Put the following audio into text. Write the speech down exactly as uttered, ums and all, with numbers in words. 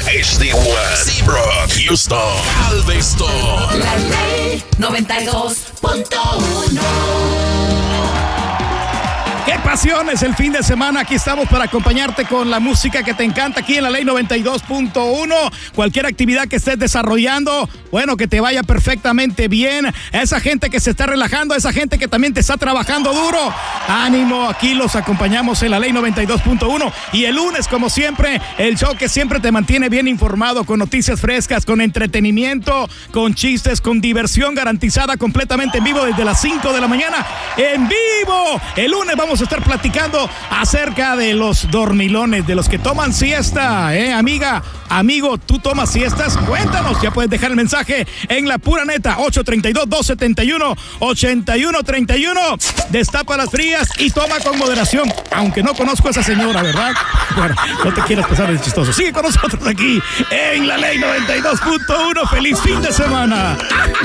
H D uno, Seabrook, Houston, Galveston. La Ley noventa y dos punto uno. ¡Qué pasión es el fin de semana! Aquí estamos para acompañarte con la música que te encanta aquí en la Ley noventa y dos punto uno. Cualquier actividad que estés desarrollando, bueno, que te vaya perfectamente bien. A esa gente que se está relajando, a esa gente que también te está trabajando duro, ánimo, aquí los acompañamos en la Ley noventa y dos punto uno. Y el lunes, como siempre, el show que siempre te mantiene bien informado, con noticias frescas, con entretenimiento, con chistes, con diversión garantizada completamente en vivo desde las cinco de la mañana. ¡En vivo! El lunes vamos a estar platicando acerca de los dormilones, de los que toman siesta, ¿eh, amiga? Amigo, ¿tú tomas siestas? Cuéntanos, ya puedes dejar el mensaje en la pura neta, ocho tres dos, dos siete uno, ocho uno tres uno. Destapa las frías y toma con moderación, aunque no conozco a esa señora, ¿verdad? Bueno, no te quieras pasar de chistoso. Sigue con nosotros aquí en la Ley noventa y dos punto uno. ¡Feliz fin de semana!